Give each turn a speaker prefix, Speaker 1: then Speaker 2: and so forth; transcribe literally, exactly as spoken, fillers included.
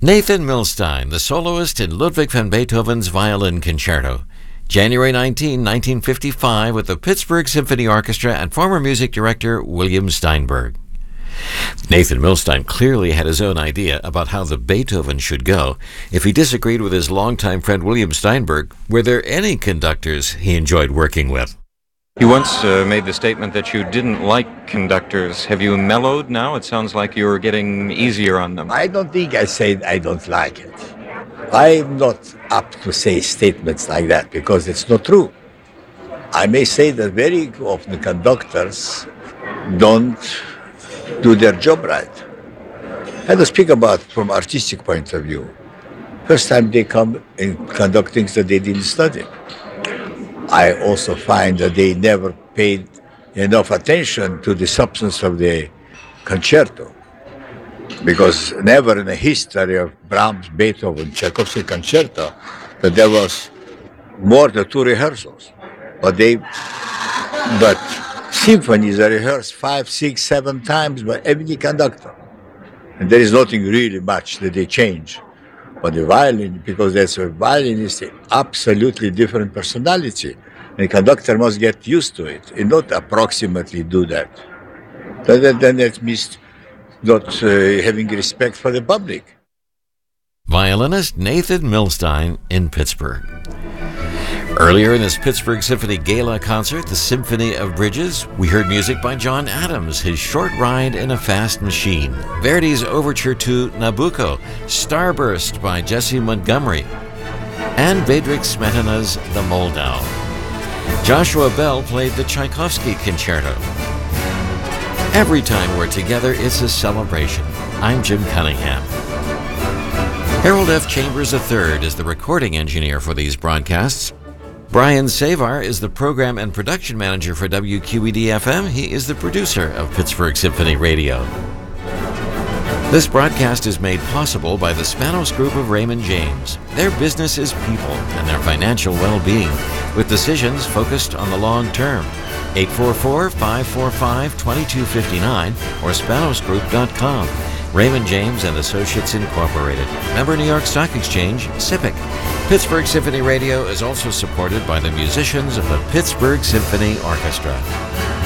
Speaker 1: Nathan Milstein, the soloist in Ludwig van Beethoven's Violin Concerto. January nineteenth, nineteen fifty-five, with the Pittsburgh Symphony Orchestra and former music director William Steinberg. Nathan Milstein clearly had his own idea about how the Beethoven should go. If he disagreed with his longtime friend William Steinberg, were there any conductors he enjoyed working with?
Speaker 2: You once uh, made the statement that you didn't like conductors. Have you mellowed now? It sounds like you're getting easier on them.
Speaker 3: I don't think I said I don't like it. I'm not up to say statements like that because it's not true. I may say that very often conductors don't do their job right. I don't speak about from artistic point of view. First time they come and conduct things that they didn't study. I also find that they never paid enough attention to the substance of the concerto, because never in the history of Brahms, Beethoven, Tchaikovsky concerto that there was more than two rehearsals. But they, but symphonies are rehearsed five, six, seven times by every conductor, and there is nothing really much that they change. But the violin, because there's a violin is an absolutely different personality. And the conductor must get used to it and not approximately do that. Then, then that means not uh, having respect for the public.
Speaker 1: Violinist Nathan Milstein in Pittsburgh. Earlier in this Pittsburgh Symphony Gala concert, the Symphony of Bridges, we heard music by John Adams, his Short Ride in a Fast Machine, Verdi's Overture to Nabucco, Starburst by Jesse Montgomery, and Bedřich Smetana's The Moldau. Joshua Bell played the Tchaikovsky Concerto. Every time we're together, it's a celebration. I'm Jim Cunningham. Harold F. Chambers the third is the recording engineer for these broadcasts. Brian Savar is the program and production manager for W Q E D F M. He is the producer of Pittsburgh Symphony Radio. This broadcast is made possible by the Spanos Group of Raymond James. Their business is people and their financial well-being, with decisions focused on the long term. eight four four, five four five, two two five nine or spanos group dot com. Raymond James and Associates Incorporated. Member New York Stock Exchange, S I P C. Pittsburgh Symphony Radio is also supported by the musicians of the Pittsburgh Symphony Orchestra.